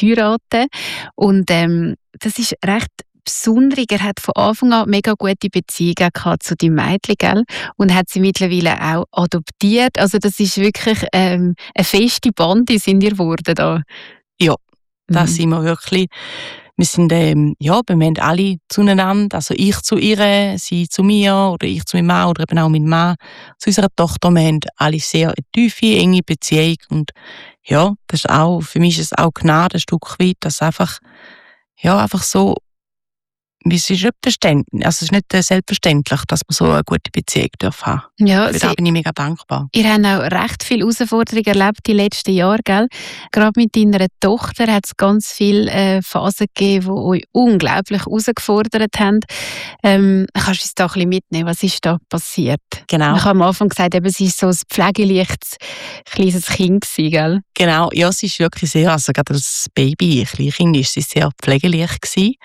heiraten. Und das ist recht besonders. Er hat von Anfang an mega gute Beziehungen gehabt zu den Mädchen, gell? Und hat sie mittlerweile auch adoptiert. Also das ist wirklich eine feste Bande sind ihr geworden da. Ja, das sind wir wirklich. Wir sind, wir haben alle zueinander, also ich zu ihr, sie zu mir oder ich zu meinem Mann oder eben auch mein Mann zu unserer Tochter. Wir haben alle sehr eine tiefe, enge Beziehung und ja, das ist auch, für mich ist es auch Gnade ein Stück weit, dass einfach so, es ist es ist nicht selbstverständlich, dass man so eine gute Beziehung haben darf. Ja, für das bin ich mega dankbar. Ihr habt auch recht viele Herausforderungen erlebt die letzten Jahre, gell? Gerade mit deiner Tochter hat es ganz viele Phasen gegeben, die euch unglaublich herausgefordert haben. Kannst du uns da ein bisschen mitnehmen? Was ist da passiert? Genau. Ich habe am Anfang gesagt, eben, sie war so ein pflegeleichtes kleines Kind gewesen, gell? Genau, ja, sie ist wirklich sehr, also gerade als Baby, ein Kleinkind, ist sie sehr pflegeleicht gewesen.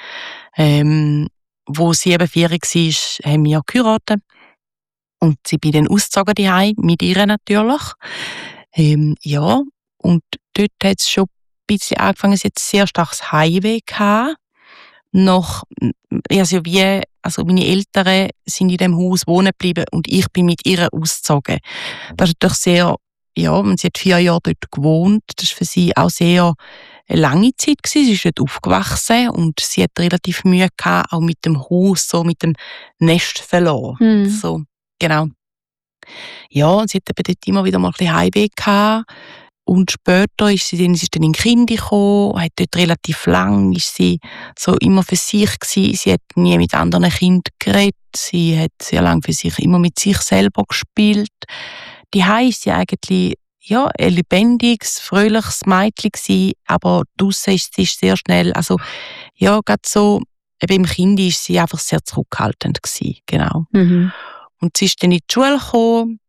Wo sie eben 4 war, haben wir geheiratet. Und sie bin dann ausgezogen daheim, mit ihr natürlich. Und dort hat es schon ein bisschen angefangen, sie hat sehr starkes Heimweh gehabt. Also meine Eltern sind in dem Haus wohnen geblieben und ich bin mit ihr ausgezogen. Das ist natürlich sehr, und sie hat 4 Jahre dort gewohnt. Das war für sie auch sehr eine lange Zeit gewesen. Sie ist dort aufgewachsen und sie hat relativ Mühe gehabt, auch mit dem Haus, so mit dem Nest verloren. So, genau. Ja, und sie hat eben dort immer wieder mal ein bisschen Heimweh gehabt. Und später ist sie dann in den Kinder gekommen, hat dort relativ lang, ist sie so immer für sich gewesen. Sie hat nie mit anderen Kindern geredet. Sie hat sehr lange für sich immer mit sich selber gespielt. Die ist sie eigentlich ein lebendiges, fröhliches Mädchen gewesen, aber draussen ist sie sehr schnell, gerade so, eben im Kind ist sie einfach sehr zurückhaltend gewesen, genau. Und sie ist dann in die Schule gekommen.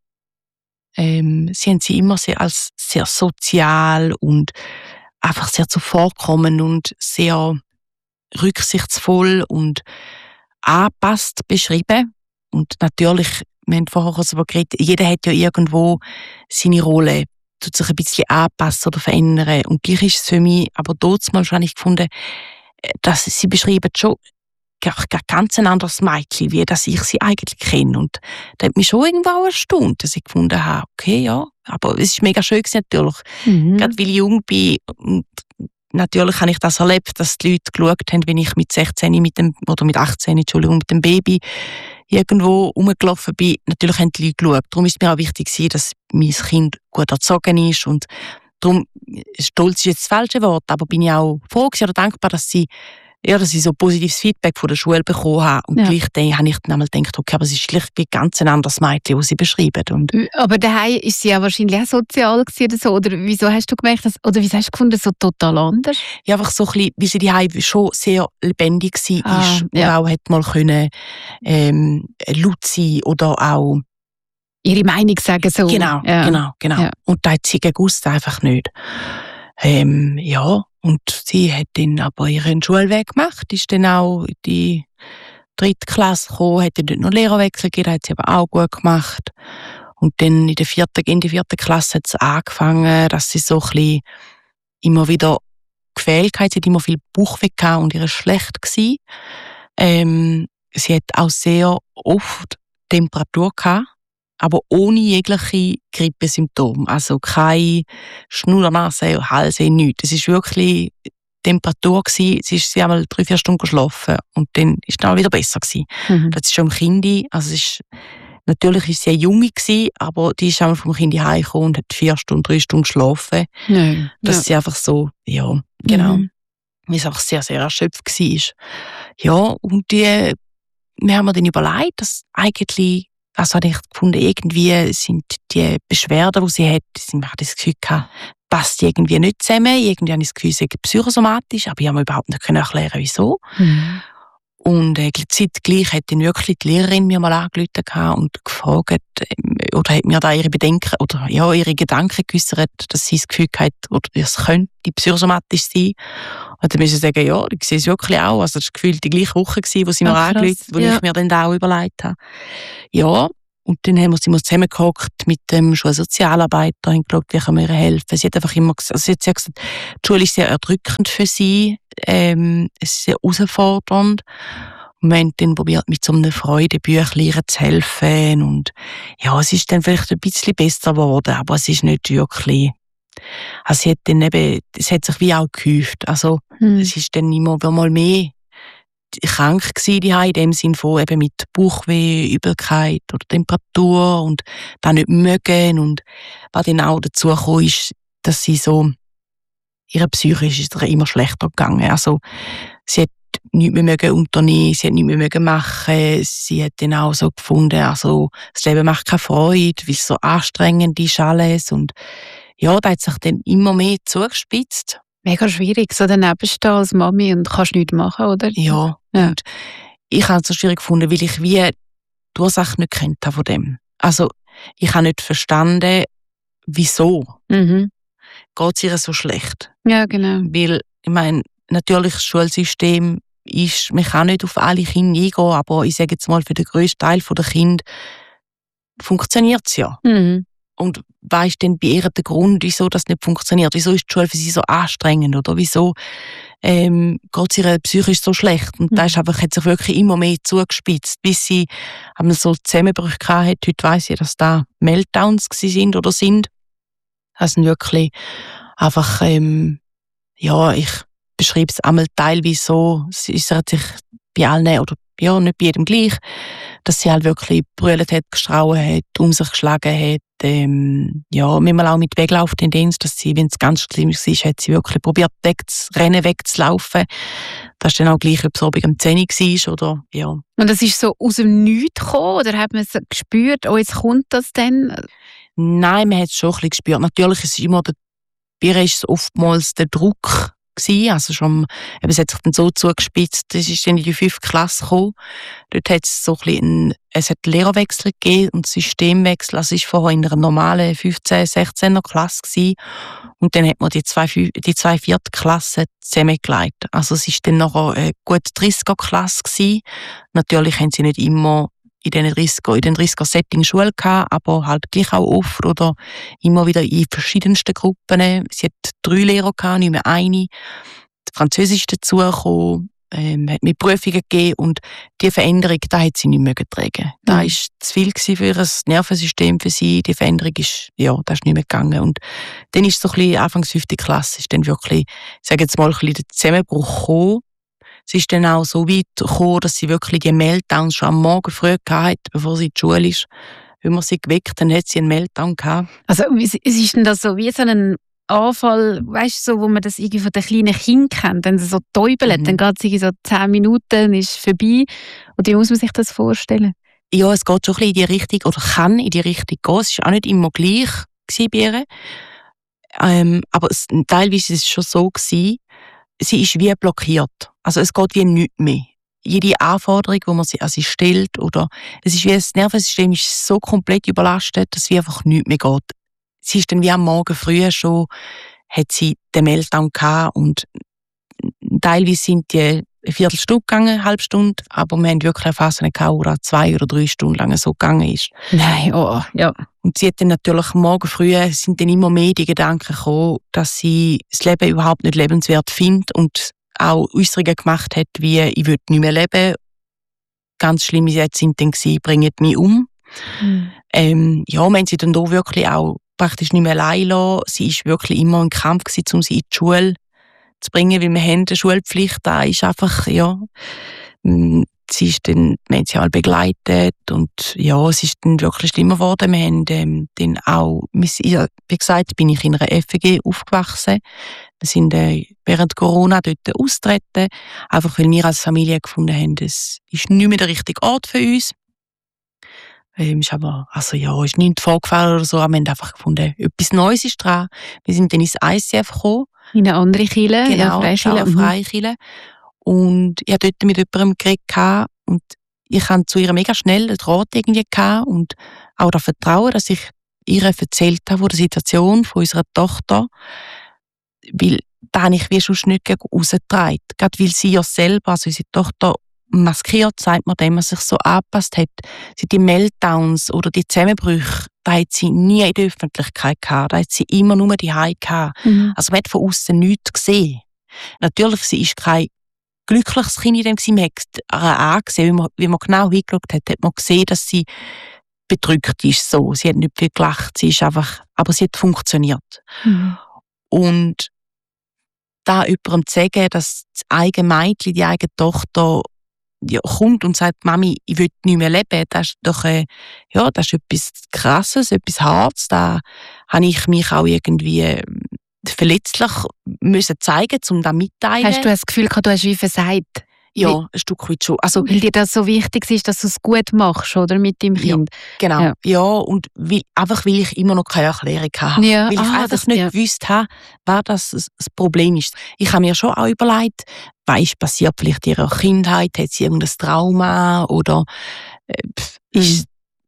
Sie haben sie immer als sehr sozial und einfach sehr zuvorkommend und sehr rücksichtsvoll und angepasst beschrieben. Und natürlich, wir haben vorher darüber geredet, jeder hat ja irgendwo seine Rolle, tut sich ein bisschen anpassen oder verändern. Und gleich ist es für mich, aber damals habe ich gefunden, dass sie beschreiben schon ganz ein anderes Mädchen, wie das ich sie eigentlich kenne. Und das hat mich schon irgendwo auch erstaunt, dass ich gefunden habe, okay, ja, aber es ist mega schön gewesen, natürlich. Gerade weil ich jung bin, und natürlich habe ich das erlebt, dass die Leute geschaut haben, wenn ich mit 16 mit dem Baby irgendwo rumgelaufen bin. Natürlich haben die Leute geschaut. Darum ist es mir auch wichtig, dass mein Kind gut erzogen ist. Und darum, stolz ist jetzt das falsche Wort, aber bin ich auch froh oder dankbar, dass ich so positives Feedback von der Schule bekommen habe. Und gleich habe ich dann einmal gedacht, okay, aber es ist schlicht wie ganz ein anderes Mädchen, das sie beschreiben. Und aber daheim ist sie ja wahrscheinlich auch sozial gewesen oder so. Oder wieso hast du gemerkt, oder wieso hast du gefunden, so total anders? Ja, einfach so ein bisschen, weil sie daheim schon sehr lebendig war. Und auch hat mal können, laut sein oder auch ihre Meinung sagen so. Genau. Ja. Und da hat sie gewusst einfach nicht. Und sie hat dann aber ihren Schulweg gemacht, ist dann auch in die 3. Klasse gekommen, hat dann dort noch Lehrerwechsel gegeben, hat sie aber auch gut gemacht. Und dann in der 4. Klasse hat es angefangen, dass sie so ein bisschen immer wieder gefehlt hat. Sie hat immer viel Bauchweh gehabt und ihr war schlecht gewesen. Sie hat auch sehr oft Temperatur gehabt, aber ohne jegliche Grippesymptome. Also keine Schnurrnase, Halsweh, nichts. Es war wirklich Temperatur gewesen. Sie ist einmal 3-4 Stunden geschlafen und dann ist es dann wieder besser gewesen. Das ist schon im Kind. Also natürlich war sie eine Junge gewesen, aber die ist einmal vom Kind heimgekommen und hat 3 Stunden geschlafen. Nein. Dass sie einfach so, genau. Weil es einfach sehr, sehr erschöpft war. Ja, und wir haben mir dann überlegt, dass eigentlich, habe ich gefunden, irgendwie sind die Beschwerden, die sie hat, ich habe das Gefühl gehabt, passt irgendwie nicht zusammen. Irgendwie habe ich das Gefühl, sie ist psychosomatisch, aber ich habe mir überhaupt nicht erklären, wieso. Und zeitgleich hat dann wirklich die Lehrerin mir mal angerufen und gefragt, oder hat mir da ihre Bedenken oder ihre Gedanken geäussert, dass sie das Gefühl hat, oder es könnte psychosomatisch sein. Und dann müssen sie sagen, ja, ich sehe es wirklich auch. Also das war gefühlt die gleiche Woche, wo sie mir angerufen, wo ich mir dann da auch überlegt habe. Ja, Und dann sind wir zusammengehockt mit dem Schulsozialarbeiter, haben geschaut, wie können wir ihr helfen. Sie hat einfach immer gesagt, sie hat gesagt, die Schule ist sehr erdrückend für sie, es ist sehr herausfordernd. Und wir haben dann probiert, mit so einem Freudebüchlein ihr zu helfen. Und ja, es ist dann vielleicht ein bisschen besser geworden, aber es ist nicht wirklich. Also sie hat dann eben, es hat sich wie auch gehäuft. Also es ist dann immer mal mehr krank gewesen, in dem Sinn von eben mit Bauchweh, Übelkeit oder Temperatur und dann nicht mögen. Und was dann auch dazu gekommen ist, dass sie so, ihre psychisch ist immer schlechter gegangen. Also sie hat nichts mehr mögen unternehmen, sie hat nichts mehr mögen machen. Sie hat dann auch so gefunden, also das Leben macht keine Freude, weil es so anstrengend ist alles. Und ja, da hat sich dann immer mehr zugespitzt. Mega schwierig, so daneben stehen als Mami und kannst nichts machen, oder? Ja. Und ich habe es so schwierig gefunden, weil ich wie die Ursache nicht kennt habe von dem. Also ich habe nicht verstanden, wieso geht es ihr so schlecht. Ja, genau. Weil, ich meine, natürlich das Schulsystem ist, man kann nicht auf alle Kinder eingehen, aber ich sage jetzt mal, für den grössten Teil der Kinder funktioniert es ja. Und was ist denn bei ihr der Grund, wieso das nicht funktioniert? Wieso ist die Schule für sie so anstrengend? Oder wieso geht es ihr psychisch so schlecht? Und da ist einfach, hat sich wirklich immer mehr zugespitzt, bis sie so Zusammenbrüche hatte. Heute weiss ich, dass da Meltdowns sind oder sind. Das sind wirklich einfach, ja, ich beschreibe es einmal teilweise so, es hat sich bei allen, oder ja, nicht bei jedem gleich, dass sie halt wirklich brüllt hat, gestrauen hat, um sich geschlagen hat, ja, manchmal auch mit Weglauftendenz, dass sie, wenn es ganz schlimm war, hat sie wirklich probiert, wegzulaufen. Das ist dann auch gleich, ob es oben am 10 war, oder, ja. Und das ist so aus dem Nichts gekommen, oder hat man es gespürt, oh, jetzt kommt das denn? Nein, man hat es schon ein bisschen gespürt. Natürlich ist es immer, bei ihr ist es oftmals der Druck gewesen, also schon, es hat sich dann so zugespitzt, es ist dann in die 5. Klasse gekommen. Dort hat es so ein bisschen es hat Lehrerwechsel gegeben und Systemwechsel, also es war vorher in einer normalen 15-, 16er Klasse gewesen. Und dann hat man die zwei 4. Klassen zusammengelegt. Also es ist dann nachher eine gute 30er Klasse gewesen. Natürlich haben sie nicht immer in den 30er Setting Schule gehabt, aber halt gleich auch oft oder immer wieder in verschiedensten Gruppen. Sie hat 3 Lehrer gehabt, nicht mehr eine. Französisch dazugekommen, hat mir Prüfungen gegeben und die Veränderung, da hat sie nicht mehr getragen. Da war zu viel für ihr Nervensystem für sie. Die Veränderung ist, ja, das ist nicht mehr gegangen. Und dann ist so ein bisschen, Anfangs 5. Klasse, ist dann wirklich, ich sage jetzt mal, ein bisschen der Zusammenbruch gekommen. Es ist dann auch so weit gekommen, dass sie wirklich die Meltdowns schon am Morgen früh hatte, bevor sie in die Schule ist. Wenn man sie geweckt, dann hat sie einen Meltdown gehabt. Also, es ist denn das so wie so ein Anfall, weißt du, so, wo man das irgendwie von den kleinen Kindern kennt, wenn sie so täubelt, dann geht es irgendwie so 10 Minuten, ist vorbei. Und wie muss man sich das vorstellen? Ja, es geht schon ein bisschen in die Richtung, oder kann in die Richtung gehen. Es war auch nicht immer gleich bei ihr. Aber teilweise war es schon so gewesen, sie ist wie blockiert. Also es geht wie nichts mehr. Jede Anforderung, die man sie an sie stellt, oder es ist wie das Nervensystem ist so komplett überlastet, dass wie einfach nichts mehr geht. Sie ist dann wie am Morgen früh schon, hat sie den Meltdown gehabt und teilweise sind die eine Viertelstunde gegangen, eine halbe Stunde, aber wir haben wirklich eine Phase gehabt, wo 2 oder 3 Stunden lang so gegangen ist. Nein, oh, ja. Und sie hat dann natürlich am Morgen früh, sind dann immer mehr die Gedanken gekommen, dass sie das Leben überhaupt nicht lebenswert findet und auch Äußerungen gemacht hat, wie «Ich will nicht mehr leben». Ganz schlimme Sätze sind dann gewesen, «Bringt mich um». Ja, wir haben sie dann da wirklich auch praktisch nicht mehr allein lassen. Sie war wirklich immer ein Kampf gewesen, um sie in die Schule zu bringen, weil wir haben eine Schulpflicht. Da ist einfach, ja, sie ist dann, wir haben sie alle begleitet und ja, es ist dann wirklich schlimmer geworden. Wir haben dann auch, wie gesagt, bin ich in einer FG aufgewachsen. Wir sind während Corona dort austreten, einfach weil wir als Familie gefunden haben, es ist nicht mehr der richtige Ort für uns. Ist aber, also ja, ist nichts vorgefallen oder so, aber wir haben einfach gefunden, etwas Neues ist dran. Wir sind dann ins ICF gekommen. In eine andere Kirche? Genau, eine Freikirche. Und ich hatte dort mit jemandem geredet und ich hatte zu ihr mega schnell einen Draht irgendwie gehabt und auch das Vertrauen, dass ich ihr erzählt habe von der Situation von unserer Tochter, weil da habe ich wie sonst nicht rausgetragen. Gerade weil sie ja selber, also unsere Tochter, maskiert, sagt man, dem man sich so angepasst hat. Die Meltdowns oder die Zusammenbrüche, da hat sie nie in der Öffentlichkeit gehabt. Da hat sie immer nur die Hause gehabt. Also man hat von außen nichts gesehen. Natürlich, sie ist kein glückliches Kind in dem gewesen. Man hat ihr angesehen, wie man genau hingeschaut hat, hat man gesehen, dass sie bedrückt ist. So. Sie hat nicht viel gelacht, sie ist einfach, aber sie hat funktioniert. Und da jemandem zu sagen, dass das eigene Mädchen, die eigene Tochter kommt und sagt, Mami, ich will nicht mehr leben, das ist doch das ist etwas Krasses, etwas Hartes. Da habe ich mich auch irgendwie verletzlich müssen zeigen, um das mitteilen. Hast du das Gefühl gehabt, du hast wie versagt? Ja, ein Stück weit schon. Also, weil dir das so wichtig ist, dass du es gut machst, oder, mit deinem Kind? Ja, genau. Ja, und weil ich immer noch keine Erklärung hatte. Ja. Weil ich einfach nicht gewusst habe, was das Problem ist. Ich habe mir schon auch überlegt, was ist passiert vielleicht in ihrer Kindheit? Hat sie irgendein Trauma? Oder ist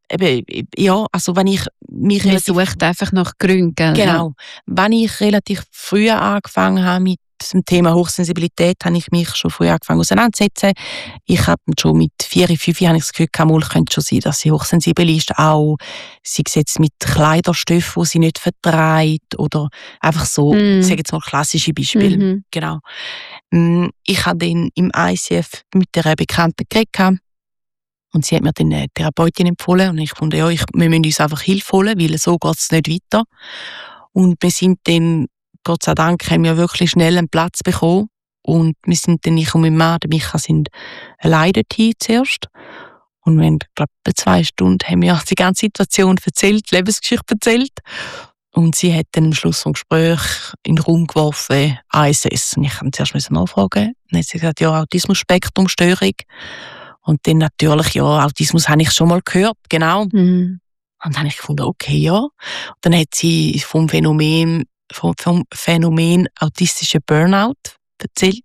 also wenn ich mich... Man sucht einfach nach Gründen, gell? Genau. Wenn ich relativ früh angefangen habe mit dem Thema Hochsensibilität, habe ich mich schon früh angefangen auseinanderzusetzen. Ich habe schon mit 4, 5 habe ich das Gefühl gehabt, könnte schon sein, dass sie hochsensibel ist. Auch sie jetzt mit Kleiderstoffen, die sie nicht verträgt oder einfach so, ich sage jetzt mal klassische Beispiele. Genau. Ich habe dann im ICF mit einer Bekannten geredet und sie hat mir dann eine Therapeutin empfohlen und ich fand, wir müssen uns einfach Hilfe holen, weil so geht es nicht weiter. Und wir sind dann, Gott sei Dank, haben wir wirklich schnell einen Platz bekommen. Und wir sind dann, ich und mein Mann, der Micha, sind alleine dorthin zuerst. Und wir haben, glaube ich, 2 Stunden haben wir die ganze Situation erzählt, die Lebensgeschichte erzählt. Und sie hat dann am Schluss des Gesprächs in den Raum geworfen, ASS. Und ich musste zuerst nachfragen. Dann hat sie gesagt, ja, Autismus-Spektrum-Störung. Und dann natürlich, ja, Autismus habe ich schon mal gehört, genau. Und dann habe ich gefunden, okay, ja. Und dann hat sie vom Phänomen autistischer Burnout erzählt.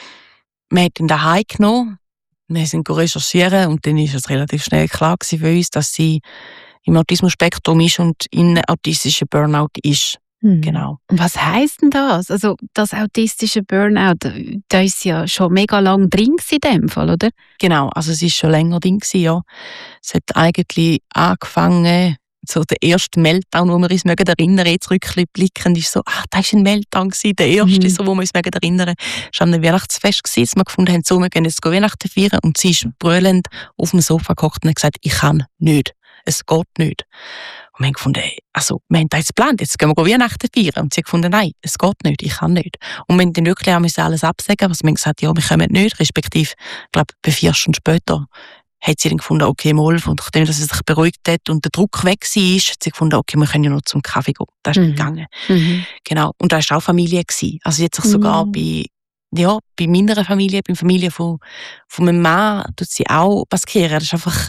Wir haben ihn daheim genommen, wir sind recherchieren und dann ist es relativ schnell klar gewesen für uns, dass sie im Autismus-Spektrum ist und in autistischer Burnout ist. Genau. Und was heisst denn das? Also das autistische Burnout, da ist ja schon mega lang drin in dem Fall, oder? Genau, also es ist schon länger drin gewesen, ja. Es hat eigentlich angefangen, so der erste Meltdown, wo wir uns erinnern, jetzt rückblickend, ist so, das war ein Meltdown gewesen, der erste, so, wo wir uns erinnern. Es war am Weihnachtsfest gewesen, dass wir gefunden haben, so, wir gehen jetzt Weihnachten feiern, und sie ist brüllend auf dem Sofa gehockt und hat gesagt, ich kann nicht. Es geht nicht. Und wir haben gefunden, wir haben das jetzt geplant, jetzt gehen wir Weihnachten feiern. Und sie hat gefunden, nein, es geht nicht, ich kann nicht. Und wir haben dann wirklich auch alles absagen, also wir haben gesagt, ja, wir kommen nicht, respektive, ich glaube, 4 Stunden später hat sie dann gefunden, okay, mal, und nachdem dass sie sich beruhigt hat und der Druck weg war, hat sie gefunden, okay, wir können ja noch zum Kaffee gehen. Das ist nicht gegangen. Genau. Und da war auch Familie gewesen. Also jetzt sogar bei meiner Familie, bei der Familie von meinem Mann, tut sie auch maskieren. Das ist einfach,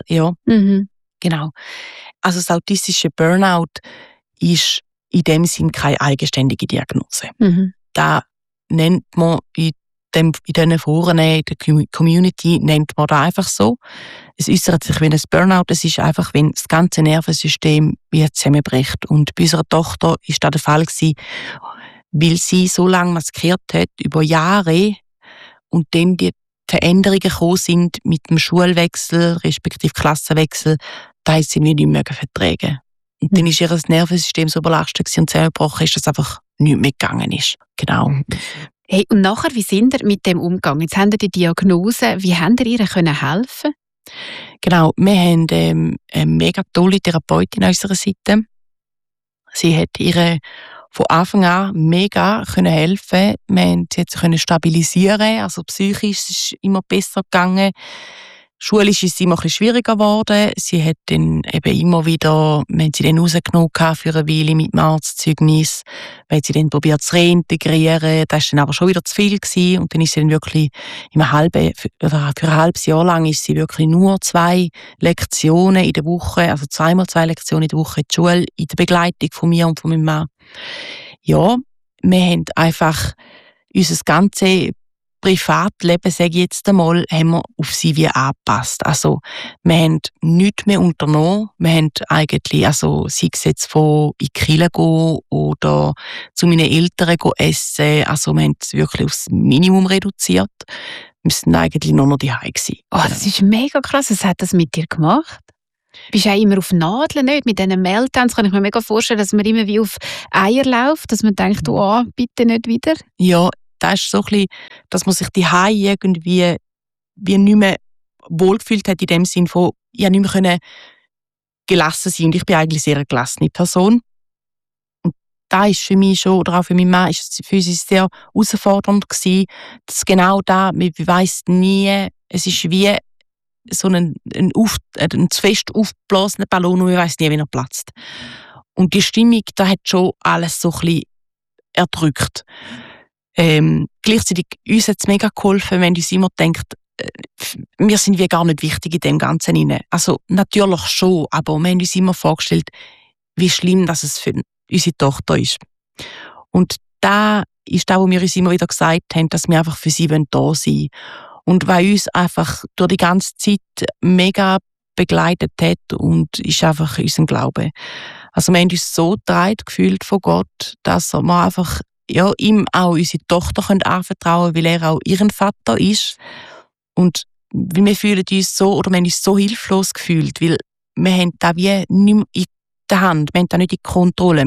genau. Also das autistische Burnout ist in dem Sinn keine eigenständige Diagnose. Da nennt man in diesen Foren, in der Community, nennt man das einfach so. Es äußert sich wie ein Burnout. Es ist einfach, wenn das ganze Nervensystem wie zusammenbricht. Und bei unserer Tochter war das der Fall gewesen, weil sie so lange maskiert hat, über Jahre, und dann die Veränderungen gekommen sind mit dem Schulwechsel, respektive Klassenwechsel, da hat sie nicht mehr vertragen. Und dann ist ihr Nervensystem so belastet und zusammengebrochen, dass es einfach nicht mehr gegangen ist. Genau. Hey, und nachher, wie sind ihr mit dem umgegangen? Jetzt haben ihr die Diagnose. Wie haben ihr ihr helfen? Genau, wir haben eine mega tolle Therapeutin an unserer Seite. Sie hat ihr von Anfang an mega helfen. Sie hat sie stabilisieren, also psychisch ist es immer besser gegangen. Schulisch ist es immer ein bisschen schwieriger geworden. Sie hat dann eben immer wieder, wir haben sie dann rausgenommen für eine Weile mit dem Arztzeugnis, wir haben sie dann probiert zu reintegrieren. Das war dann aber schon wieder zu viel gewesen. Und dann ist sie dann wirklich für ein halbes Jahr lang ist sie wirklich nur 2 Lektionen in der Woche, also 2x2 Lektionen in der Woche in die Schule, in der Begleitung von mir und von meinem Mann. Ja, wir haben einfach unser ganzes Privatleben, sage ich jetzt einmal, haben wir auf sie wie angepasst. Also, wir haben nichts mehr unternommen. Wir haben eigentlich, sei es jetzt von in die Kirche gehen oder zu meinen Eltern essen. Also, wir haben es wirklich aufs Minimum reduziert. Wir sind eigentlich nur noch daheim gewesen. Oh, das ist mega krass. Was hat das mit dir gemacht? Bist du auch immer auf Nadeln, nicht? Mit diesen Meltdowns kann ich mir mega vorstellen, dass man immer wie auf Eier läuft, dass man denkt, oh, bitte nicht wieder. Ja, das ist so ein bisschen, dass man sich daheim irgendwie wie nicht mehr wohlgefühlt hat, in dem Sinn von, ich nicht mehr können gelassen sein. Und ich bin eigentlich sehr eine gelassene Person. Und da ist für mich schon, oder auch für meinen Mann, ist es für uns sehr herausfordernd gewesen, dass genau da, man weiss nie, es ist wie so ein zu fest aufgeblasener Ballon und man weiss nie, wie er platzt. Und die Stimmung, da hat schon alles so ein bisschen erdrückt. Gleichzeitig uns hat es mega geholfen, wenn uns immer denkt, wir sind wie gar nicht wichtig in dem Ganzen hinein. Also natürlich schon, aber wir haben uns immer vorgestellt, wie schlimm dass es für unsere Tochter ist. Und da ist das, wo wir uns immer wieder gesagt haben, dass wir einfach für sie da sein wollen. Und weil uns einfach durch die ganze Zeit mega begleitet hat und ist einfach unser Glaube. Also wir haben uns so getragen gefühlt von Gott, dass wir einfach ihm auch unsere Tochter anvertrauen können, weil er auch ihren Vater ist. Und wir fühlen uns so, oder wir haben uns so hilflos gefühlt, weil wir haben das wie nicht mehr in der Hand, wir haben das nicht in Kontrolle.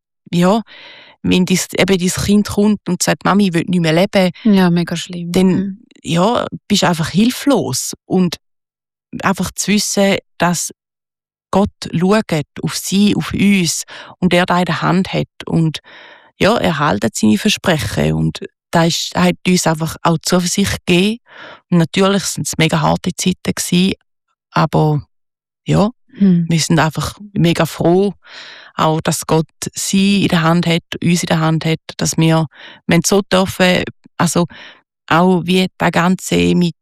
Wenn dieses Kind kommt und sagt, Mami, ich will nicht mehr leben, ja, mega schlimm. Dann bist du einfach hilflos. Und einfach zu wissen, dass Gott schaut auf sie, auf uns und er da in der Hand hat. Und ja, er hält seine Versprechen. Und das hat uns einfach auch Zuversicht gegeben. Und natürlich waren es mega harte Zeiten gewesen, aber ja, wir sind einfach mega froh, auch dass Gott sie in der Hand hat, uns in der Hand hat, dass wir so dürfen, also auch wie das Ganze mit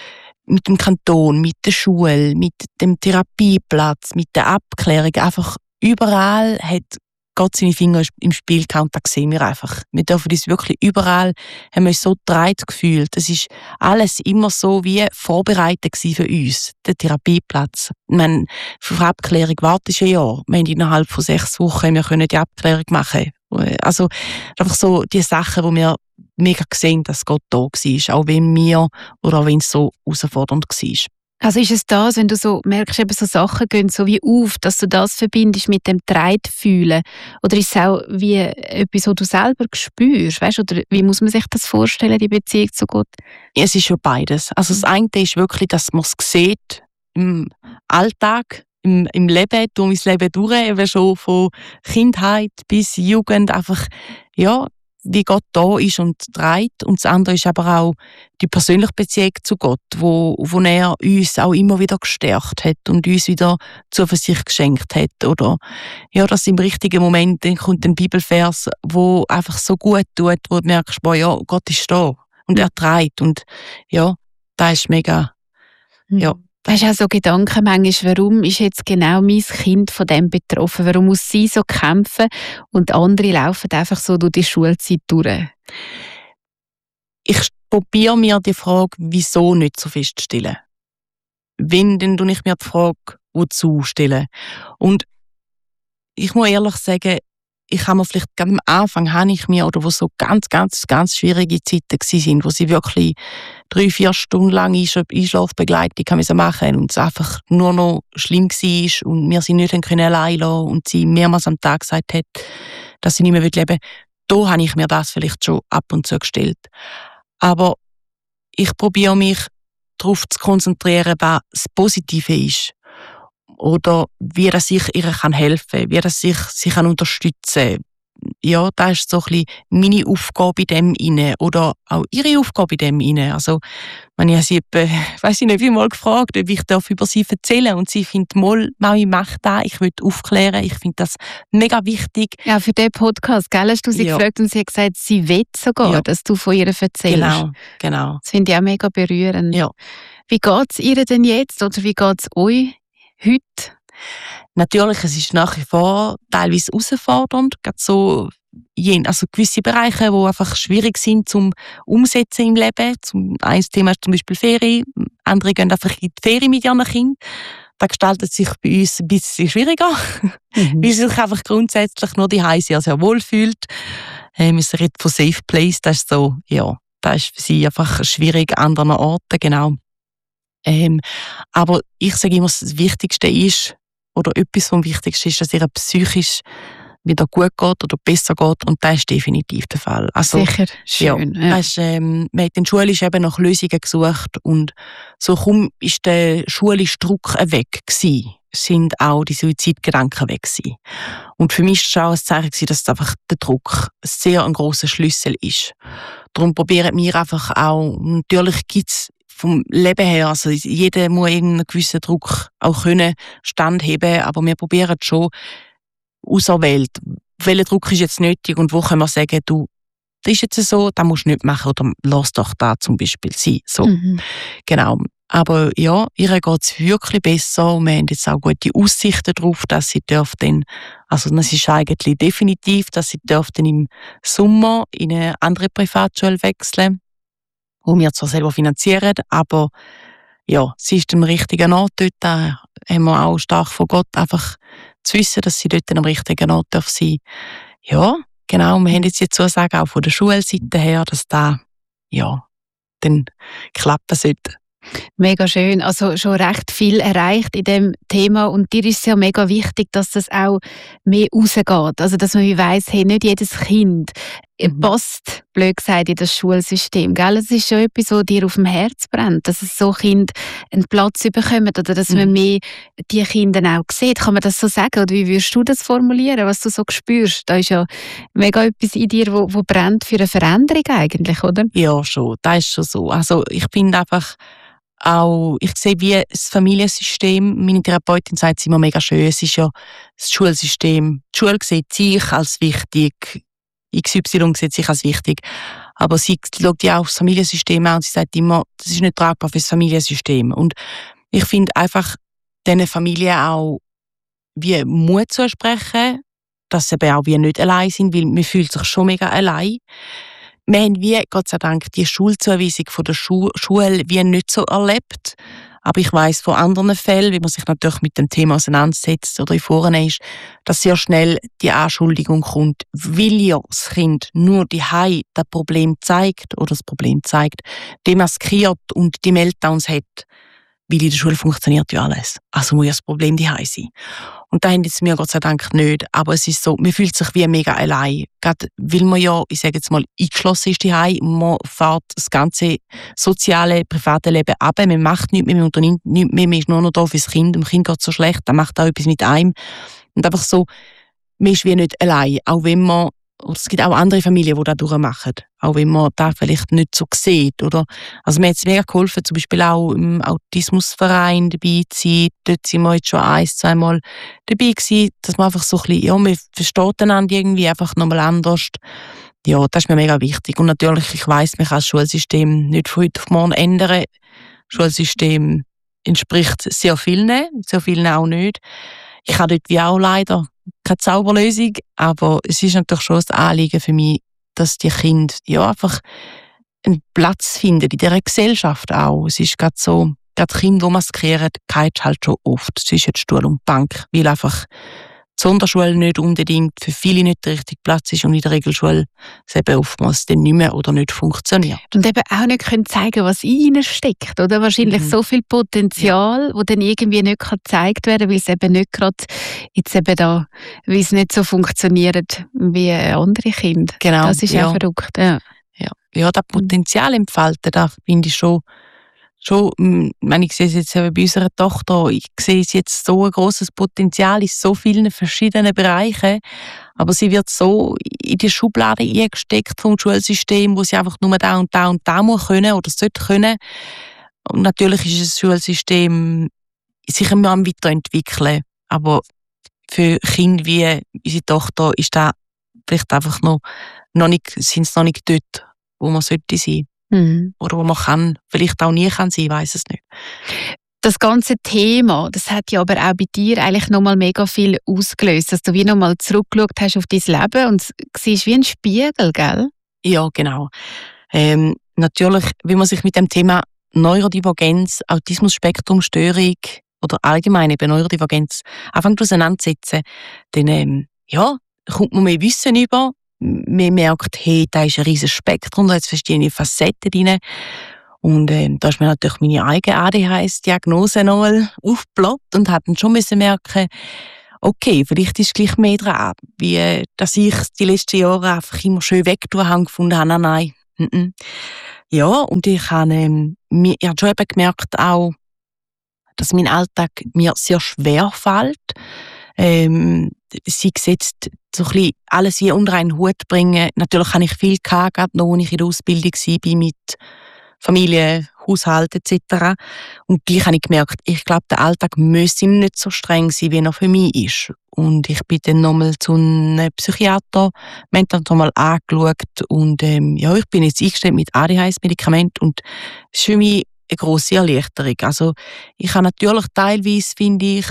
dem Kanton, mit der Schule, mit dem Therapieplatz, mit der Abklärung, einfach überall hat Gott seine Finger im Spiel gehabt, und das sehen wir einfach. Wir dürfen uns wirklich überall, haben wir uns so getragen gefühlt. Es ist alles immer so wie vorbereitet für uns, der Therapieplatz. Ich meine, für die Abklärung wartest du ein Jahr. Wir haben innerhalb von 6 Wochen die Abklärung machen. Also einfach so die Sachen, wo wir mega gesehen, dass Gott da war, auch wenn wir oder auch wenn es so herausfordernd war. Also ist es das, wenn du so merkst, eben so Sachen gehen so wie auf, dass du das verbindest mit dem Treitfühlen? Oder ist es auch wie etwas, was du selber spürst? Weißt? Oder wie muss man sich das vorstellen, die Beziehung zu Gott? Es ist schon beides. Also das eine ist wirklich, dass man es sieht im Alltag, im Leben, durch mein Leben durch, eben schon von Kindheit bis Jugend, einfach, ja, wie Gott da ist und trägt. Und das andere ist aber auch die persönliche Beziehung zu Gott, wo er uns auch immer wieder gestärkt hat und uns wieder Zuversicht geschenkt hat. Oder ja, dass im richtigen Moment dann kommt ein Bibelvers, wo einfach so gut tut, wo du merkst, boah, ja, Gott ist da und er trägt. Und ja, das ist mega, ja. Hast du auch so Gedanken manchmal, warum ist jetzt genau mein Kind von dem betroffen? Warum muss sie so kämpfen und andere laufen einfach so durch die Schulzeit durch? Ich probiere mir die Frage, wieso nicht so feststellen. Wenn, dann tue ich mir die Frage, wozu stellen. Und ich muss ehrlich sagen, ich habe mir vielleicht gerade am Anfang, oder wo so ganz, ganz, ganz schwierige Zeiten waren, wo sie wirklich 3-4 Stunden lang Einschlafbegleitung machen und es einfach nur noch schlimm war und wir sie nicht allein lassen und sie mehrmals am Tag gesagt hat, dass sie nicht mehr leben will. Da habe ich mir das vielleicht schon ab und zu gestellt. Aber ich probiere mich darauf zu konzentrieren, was das Positive ist. Oder wie dass ich ihr helfen kann, wie dass ich sie unterstützen kann. Ja, das ist so ein bisschen meine Aufgabe in dem inne oder auch ihre Aufgabe in dem inne. Also, wenn ich sie weiss ich nicht, wie mal gefragt, ob ich über sie erzählen und sie findet, Mami, mach das, ich will aufklären, ich finde das mega wichtig. Ja, für den Podcast, gell, hast du sie gefragt und sie hat gesagt, sie will sogar, dass du von ihr erzählst. Genau. Das finde ich auch mega berührend. Ja. Wie geht es ihr denn jetzt oder wie geht es euch heute? Natürlich, es ist nach wie vor teilweise herausfordernd, gerade so also gewisse Bereiche, die einfach schwierig sind zum Umsetzen im Leben. Ein Thema ist zum Beispiel Ferien, andere gehen einfach in die Ferien mit ihren Kindern. Das gestaltet sich bei uns ein bisschen schwieriger, weil sie sich einfach grundsätzlich nur daheim sehr, sehr wohl fühlt. Wir reden von Safe Place, das ist so, ja, das ist für sie einfach schwierig an anderen Orten, genau. Aber ich sage immer, das Wichtigste ist, oder etwas vom Wichtigsten ist, dass ihr psychisch wieder gut geht oder besser geht, und das ist definitiv der Fall. Also, Sicher, schön. ja. Das ist, man hat in der Schule eben nach Lösungen gesucht, und so ist der schulische Druck weg gewesen, sind auch die Suizidgedanken weg gewesen. Und für mich war es auch ein Zeichen gewesen, dass einfach der Druck sehr ein grosser Schlüssel ist. Darum probieren wir einfach auch, natürlich gibt es vom Leben her, also jeder muss einen gewissen Druck auch können standheben, aber wir probieren schon auserwählt, welcher Druck ist jetzt nötig und wo können wir sagen, du, das ist jetzt so, das musst du nicht machen, oder lass doch da zum Beispiel sein. So. Genau. Aber ja, ihr geht es wirklich besser, und wir haben jetzt auch gute Aussichten darauf, dass sie dürfen, also das ist eigentlich definitiv, dass sie dürfen im Sommer in eine andere Privatschule wechseln, die wir zwar selber finanzieren, aber ja, sie ist am richtigen Ort dort. Da haben wir auch stark von Gott einfach zu wissen, dass sie dort am richtigen Ort sein darf. Ja, genau. Wir haben jetzt die Zusage auch von der Schulseite her, dass da ja dann klappen sollte. Mega schön. Also schon recht viel erreicht in dem Thema, und dir ist es ja mega wichtig, dass das auch mehr rausgeht. Also dass man wie weiss, hey, nicht jedes Kind passt, blöd gesagt, in das Schulsystem. Gell? Es ist schon etwas, was dir auf dem Herz brennt, dass es so Kinder einen Platz bekommen, oder dass man mehr die Kinder auch sieht. Kann man das so sagen? Oder wie würdest du das formulieren, was du so spürst? Da ist ja mega etwas in dir, wo brennt für eine Veränderung eigentlich, oder? Ja, schon. Das ist schon so. Also ich finde einfach auch, ich sehe, wie das Familiensystem, meine Therapeutin sagt es immer mega schön, es ist ja das Schulsystem. Die Schule sieht sich als wichtig, XY sieht sich als wichtig, aber sie schaut ja auch das Familiensystem an und sie sagt immer, das ist nicht tragbar für das Familiensystem. Und ich finde einfach, diesen Familien auch wie Mut zusprechen, dass sie eben auch wie nicht allein sind, weil man fühlt sich schon mega allein. Wir haben wie, Gott sei Dank, die Schulzuweisung von der Schule wie nicht so erlebt. Aber ich weiss von anderen Fällen, wie man sich natürlich mit dem Thema auseinandersetzt oder vorne ist, dass sehr schnell die Anschuldigung kommt, weil ja das Kind nur daheim das Problem zeigt oder das Problem zeigt, demaskiert und die Meltdowns hat, weil in der Schule funktioniert ja alles. Also muss ja das Problem daheim sein. Und da haben jetzt wir Gott sei Dank nicht. Aber es ist so, man fühlt sich wie mega allein. Gerade weil man ja, ich sage jetzt mal, eingeschlossen ist daheim und man fährt das ganze soziale, private Leben ab. Man macht nichts mehr, man unternimmt nichts mehr, man ist nur noch da fürs Kind. Dem Kind geht es so schlecht, dann macht auch etwas mit einem. Und einfach so, man ist wie nicht allein. Auch wenn man, oder es gibt auch andere Familien, die das durchmachen. Auch wenn man das vielleicht nicht so sieht. Oder? Also mir hat es mega geholfen, zum Beispiel auch im Autismusverein dabei zu sein. Dort sind wir jetzt schon 1-2 Mal dabei gewesen, dass man einfach so ein bisschen, ja, man versteht einander irgendwie einfach nochmal anders. Ja, das ist mir mega wichtig. Und natürlich, ich weiss, man kann das Schulsystem nicht von heute auf morgen ändern. Das Schulsystem entspricht sehr vielen auch nicht. Ich habe dort wie auch leider keine Zauberlösung, aber es ist natürlich schon ein Anliegen für mich, dass die Kinder ja einfach einen Platz finden in dieser Gesellschaft auch. Es ist gerade so, gerade Kinder, die maskieren, geht halt schon oft zwischen Stuhl und Bank, weil einfach die Sonderschule nicht unbedingt für viele nicht der richtige Platz ist und in der Regelschule es eben oftmals dann nicht mehr oder nicht funktioniert. Und eben auch nicht können zeigen, was in ihnen steckt, oder? Wahrscheinlich so viel Potenzial, das dann irgendwie nicht gezeigt werden kann, weil es eben nicht gerade jetzt eben da, weil es nicht so funktioniert wie andere Kinder. Genau. Das ist auch verrückt. Ja, das Potenzial entfalten, da finde ich schon, ich sehe es jetzt eben bei unserer Tochter, ich sehe jetzt so ein grosses Potenzial in so vielen verschiedenen Bereichen, aber sie wird so in die Schublade eingesteckt vom Schulsystem, wo sie einfach nur da und da und da muss können oder sollte können. Und natürlich ist das Schulsystem sicher immer am Weiterentwickeln, aber für Kinder wie unsere Tochter ist da vielleicht einfach sind es noch nicht dort, wo man sollte sein. Oder wo man kann, vielleicht auch nie kann sein, ich weiss es nicht. Das ganze Thema, das hat ja aber auch bei dir eigentlich nochmal mega viel ausgelöst, dass du wie nochmal zurückgeschaut hast auf dein Leben und siehst wie ein Spiegel, gell? Ja, genau. Natürlich, wenn man sich mit dem Thema Neurodivergenz, Autismus-Spektrum-Störung oder allgemein eben Neurodivergenz anfängt auseinandersetzen, dann kommt man mehr Wissen über, man merkt, hey, da ist ein riesiges Spektrum, da hat verschiedene Facetten drin. Und da ist mir natürlich meine eigene ADHS-Diagnose nochmal aufgeploppt und hat dann schon merken, okay, vielleicht ist gleich mehr dran, wie dass ich die letzten Jahre einfach immer schön weggetan habe und gefunden habe, nein. Ja, und ich habe schon eben gemerkt auch, dass mein Alltag mir sehr schwer fällt. Sie gesetzt so ein bisschen alles hier unter einen Hut bringen. Natürlich habe ich viel gehabt, gerade noch, als ich in der Ausbildung war mit Familie, Haushalt etc. Und gleich habe ich gemerkt, ich glaube, der Alltag müsste nicht so streng sein, wie er für mich ist. Und ich bin dann nochmal zu einem Psychiater, wir haben dann nochmal angeschaut und ja, ich bin jetzt eingestellt mit ADHS-Medikament und es ist für mich eine grosse Erleichterung. Also ich habe natürlich teilweise, finde ich,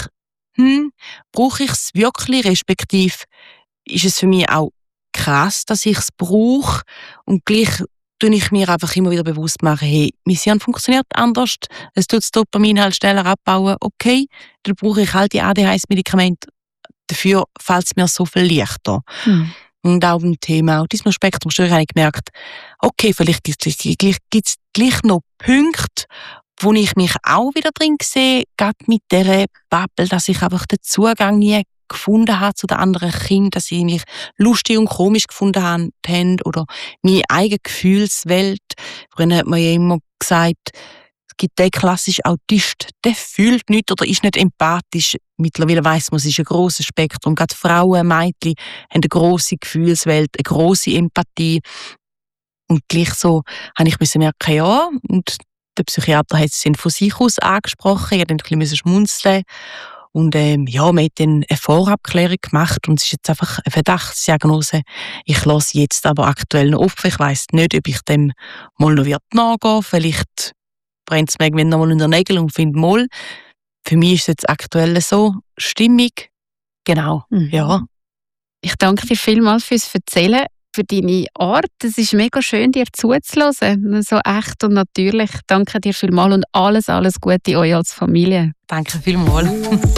brauche ich es wirklich, respektive ist es für mich auch krass, dass ich es brauche und gleich tue ich mir einfach immer wieder bewusst machen, hey, mein Hirn funktioniert anders, es tut das Dopamin halt schneller abbauen, okay, dann brauche ich halt die ADHS-Medikamente, dafür fällt es mir so viel leichter. Und auch beim Thema Autismus-Spektrum habe ich gemerkt, okay, vielleicht gibt es gleich noch Punkte, wo ich mich auch wieder drin sehe, gerade mit dieser Bubble, dass ich einfach den Zugang nie gefunden habe zu den anderen Kindern, dass sie mich lustig und komisch gefunden haben oder meine eigene Gefühlswelt. Früher hat man ja immer gesagt, es gibt den klassischen Autist, der fühlt nichts oder ist nicht empathisch. Mittlerweile weiss man, es ist ein grosses Spektrum. Gerade Frauen, Mädchen haben eine grosse Gefühlswelt, eine grosse Empathie. Und gleich so habe ich merken, ja, und der Psychiater hat es von sich aus angesprochen, ich musste ein bisschen schmunzeln. Und ja, wir haben dann eine Vorabklärung gemacht und es ist jetzt einfach eine Verdachtsdiagnose. Ich lasse jetzt aber aktuell noch offen. Ich weiss nicht, ob ich dem mal noch nachgehen werde. Vielleicht brennt es mir irgendwann noch mal in den Nägeln und finde mal. Für mich ist es jetzt aktuell so stimmig. Genau, ja. Ich danke dir vielmals fürs Erzählen, für deine Art. Es ist mega schön, dir zuzuhören. So echt und natürlich. Danke dir vielmals und alles Gute euch als Familie. Danke vielmals.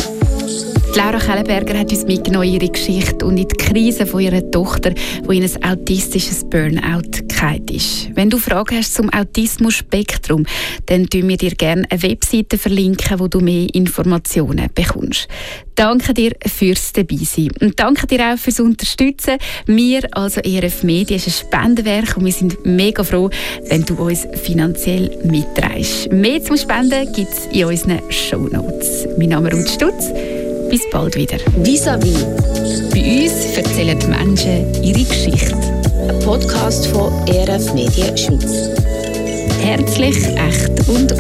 Laura Kellenberger hat uns mitgenommen in ihre Geschichte und in die Krise von ihrer Tochter, die in ein autistisches Burnout gefallen ist. Wenn du Fragen hast zum Autismus-Spektrum, dann verlinken wir dir gerne eine Webseite, wo du mehr Informationen bekommst. Danke dir fürs Dabeisein und danke dir auch fürs Unterstützen. Wir, also ERF Media, ist ein Spendenwerk und wir sind mega froh, wenn du uns finanziell mitträgst. Mehr zum Spenden gibt es in unseren Shownotes. Mein Name ist Ruth Stutz. Bis bald wieder. Vis-à-vis. Bei uns erzählen die Menschen ihre Geschichte. Ein Podcast von ERF Media Schweiz. Herzlich, echt und